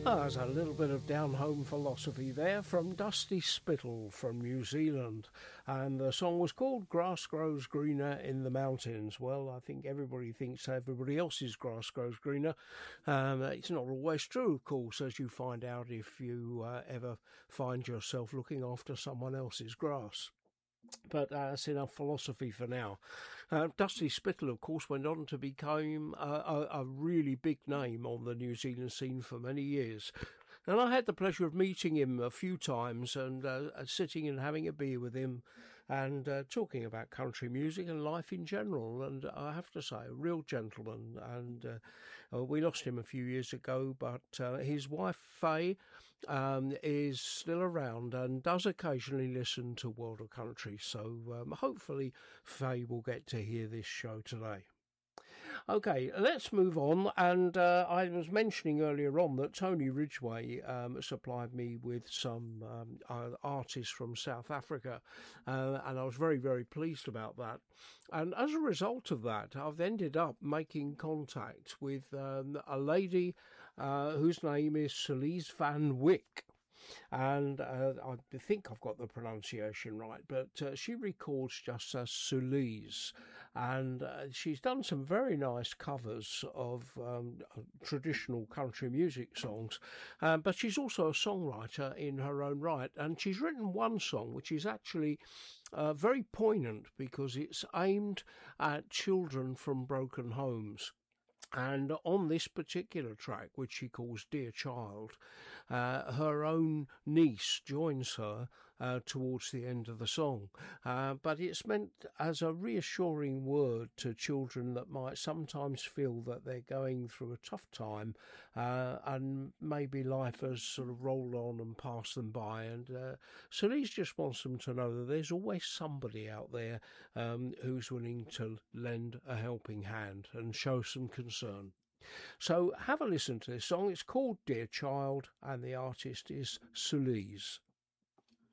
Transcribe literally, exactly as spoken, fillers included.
Ah, there's a little bit of down-home philosophy there from Dusty Spittle from New Zealand. And the song was called Grass Grows Greener in the Mountains. Well, I think everybody thinks everybody else's grass grows greener. Um, it's not always true, of course, as you find out if you uh, ever find yourself looking after someone else's grass. But uh, that's enough philosophy for now. Uh, Dusty Spittle, of course, went on to become a, a, a really big name on the New Zealand scene for many years. And I had the pleasure of meeting him a few times and uh, sitting and having a beer with him and uh, talking about country music and life in general. And I have to say, a real gentleman. And uh, uh, we lost him a few years ago, but uh, his wife, Faye, um, is still around and does occasionally listen to World of Country. So um, hopefully Faye will get to hear this show today. Okay, let's move on. And uh, I was mentioning earlier on that Tony Ridgway um, supplied me with some um, uh, artists from South Africa, uh, and I was very, very pleased about that. And as a result of that, I've ended up making contact with um, a lady uh, whose name is Celise Van Wyk. And uh, I think I've got the pronunciation right, but uh, she records just as Celise, and uh, she's done some very nice covers of um, traditional country music songs, uh, but she's also a songwriter in her own right, and she's written one song which is actually uh, very poignant because it's aimed at children from broken homes. And on this particular track, which she calls Dear Child, uh, her own niece joins her uh, towards the end of the song. Uh, but it's meant as a reassuring word to children that might sometimes feel that they're going through a tough time uh, and maybe life has sort of rolled on and passed them by. And uh, Celise just wants them to know that there's always somebody out there um, who's willing to lend a helping hand and show some concern. So have a listen to this song. It's called Dear Child and the artist is Celise.